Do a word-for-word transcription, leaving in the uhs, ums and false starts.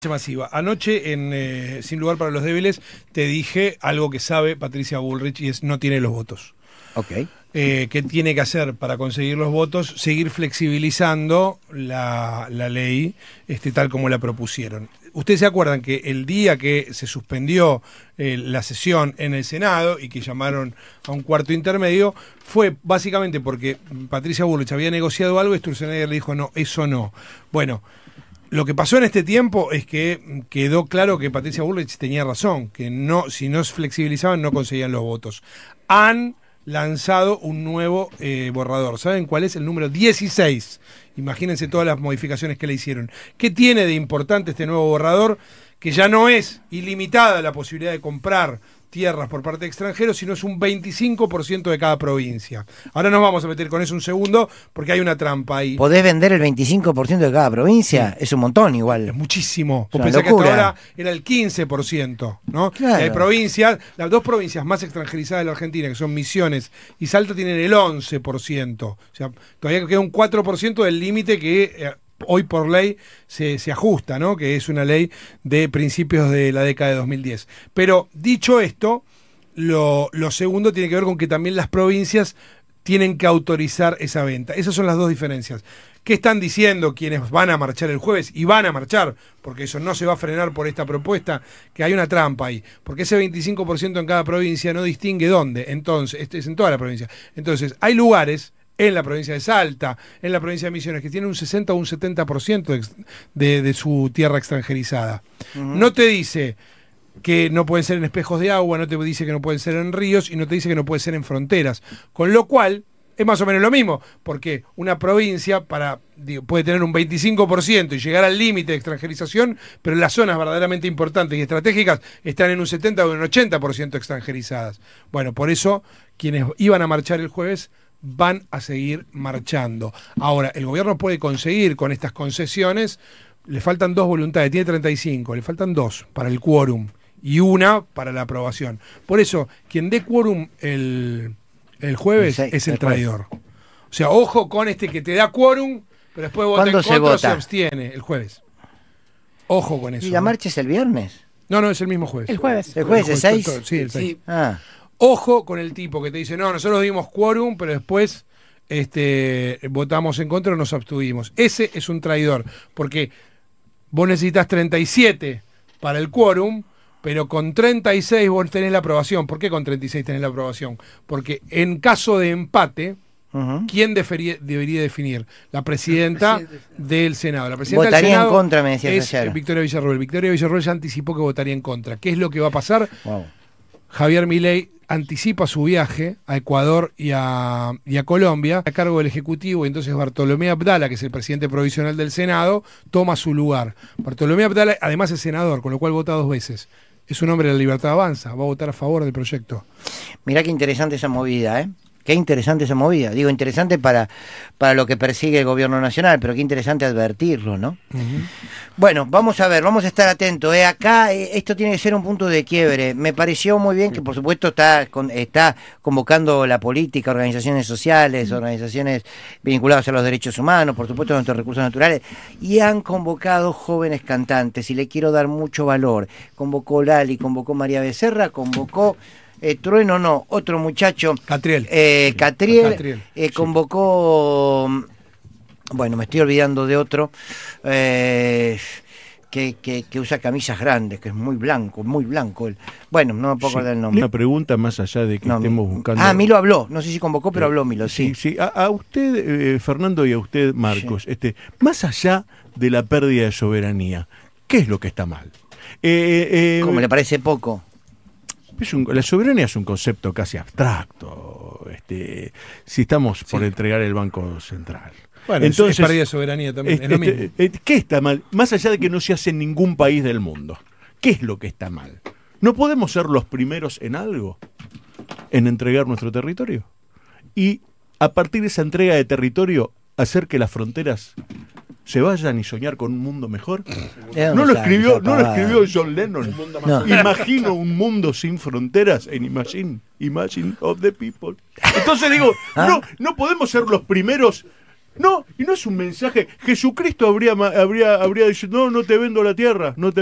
Masiva. Anoche en eh, Sin Lugar para los Débiles te dije algo que sabe Patricia Bullrich y es no tiene los votos. Ok. Eh, ¿Qué tiene que hacer para conseguir los votos? Seguir flexibilizando la, la ley este, tal como la propusieron. Ustedes se acuerdan que el día que se suspendió eh, la sesión en el Senado y que llamaron a un cuarto intermedio fue básicamente porque Patricia Bullrich había negociado algo y Sturzenegger le dijo no, eso no. Bueno, lo que pasó en este tiempo es que quedó claro que Patricia Bullrich tenía razón, que no, si no se flexibilizaban no conseguían los votos. Han lanzado un nuevo eh, borrador. ¿Saben cuál es? El número dieciséis. Imagínense todas las modificaciones que le hicieron. ¿Qué tiene de importante este nuevo borrador? Que ya no es ilimitada la posibilidad de comprar tierras por parte de extranjeros, sino es un veinticinco por ciento de cada provincia. Ahora nos vamos a meter con eso un segundo, porque hay una trampa ahí. ¿Podés vender el veinticinco por ciento de cada provincia? Sí. Es un montón igual. Es muchísimo. Es Vos pensás que hasta ahora era el quince por ciento, ¿no? Claro. Y hay provincias, las dos provincias más extranjerizadas de la Argentina, que son Misiones y Salta, tienen el once por ciento. O sea, todavía queda un cuatro por ciento del límite que Eh, hoy por ley se, se ajusta, ¿no? Que es una ley de principios de la década de dos mil diez. Pero dicho esto, lo, lo segundo tiene que ver con que también las provincias tienen que autorizar esa venta. Esas son las dos diferencias. ¿Qué están diciendo quienes van a marchar el jueves? Y van a marchar, porque eso no se va a frenar por esta propuesta, que hay una trampa ahí. Porque ese veinticinco por ciento en cada provincia no distingue dónde. Entonces, este es en toda la provincia. Entonces, hay lugares en la provincia de Salta, en la provincia de Misiones, que tiene un sesenta o un setenta por ciento de, de, de su tierra extranjerizada. Uh-huh. No te dice que no pueden ser en espejos de agua, no te dice que no pueden ser en ríos y no te dice que no puede ser en fronteras. Con lo cual, es más o menos lo mismo, porque una provincia para digo, puede tener un veinticinco por ciento y llegar al límite de extranjerización, pero las zonas verdaderamente importantes y estratégicas están en un setenta o un ochenta por ciento extranjerizadas. Bueno, por eso, quienes iban a marchar el jueves van a seguir marchando. Ahora, el gobierno puede conseguir con estas concesiones, le faltan dos voluntades, tiene treinta y cinco, le faltan dos para el quórum y una para la aprobación. Por eso, quien dé quórum el, el jueves el seis, es el traidor. O sea, ojo con este que te da quórum, pero después vota en contra o se abstiene el jueves. Ojo con eso. ¿Y la marcha es el viernes? No, no, es el mismo jueves. El jueves. ¿El jueves, el seis? Sí, el seis. Sí. Ah. Ojo con el tipo que te dice, no, nosotros dimos quórum, pero después este, votamos en contra o nos abstuvimos. Ese es un traidor, porque vos necesitas treinta y siete para el quórum, pero con treinta y seis vos tenés la aprobación. ¿Por qué con treinta y seis tenés la aprobación? Porque en caso de empate, uh-huh. ¿quién defería, debería definir? La presidenta del Senado. La presidenta votaría del Senado en contra, me decías es ayer. Victoria Villarroel. Victoria Villarroel ya anticipó que votaría en contra. ¿Qué es lo que va a pasar? Wow. Javier Milei anticipa su viaje a Ecuador y a, y a Colombia a cargo del Ejecutivo, y entonces Bartolomé Abdala, que es el presidente provisional del Senado, toma su lugar. Bartolomé Abdala además es senador, con lo cual vota dos veces. Es un hombre de la Libertad Avanza, va a votar a favor del proyecto. Mirá qué interesante esa movida, ¿eh? Qué interesante esa movida. Digo, interesante para, para lo que persigue el gobierno nacional, pero qué interesante advertirlo, ¿no? Uh-huh. Bueno, vamos a ver, vamos a estar atentos. ¿eh? Acá eh, esto tiene que ser un punto de quiebre. Me pareció muy bien que, por supuesto, está, con, está convocando la política, organizaciones sociales, organizaciones vinculadas a los derechos humanos, por supuesto, a nuestros recursos naturales, y han convocado jóvenes cantantes, y le quiero dar mucho valor. Convocó Lali, convocó María Becerra, convocó... Eh, Trueno no, otro muchacho, Catriel, eh, Catriel, Catriel eh, sí. convocó, bueno, me estoy olvidando de otro, eh, que, que, que usa camisas grandes, que es muy blanco, muy blanco. Él. Bueno, no me puedo acordar sí. el nombre. Una pregunta más allá de que no, estemos buscando... Ah, Milo habló, no sé si convocó, pero eh, habló Milo, sí. Sí, sí. A, a usted, eh, Fernando, y a usted, Marcos, sí. este, más allá de la pérdida de soberanía, ¿qué es lo que está mal? Eh, eh, ¿Cómo le parece poco? Es un, la soberanía es un concepto casi abstracto, este, si estamos sí. por entregar el Banco Central. Bueno, entonces es pérdida de soberanía también, este, es lo mismo. Este, ¿qué está mal? Más allá de que no se hace en ningún país del mundo, ¿qué es lo que está mal? ¿No podemos ser los primeros en algo? En entregar nuestro territorio. Y a partir de esa entrega de territorio, hacer que las fronteras se vayan y soñar con un mundo mejor. No lo escribió, no lo escribió John Lennon. No. Imagino un mundo sin fronteras en Imagine, Imagine of the People. Entonces digo, ¿Ah? no, no podemos ser los primeros No, y no es un mensaje. Jesucristo habría, ma- habría, habría dicho, no, no te vendo la tierra, no te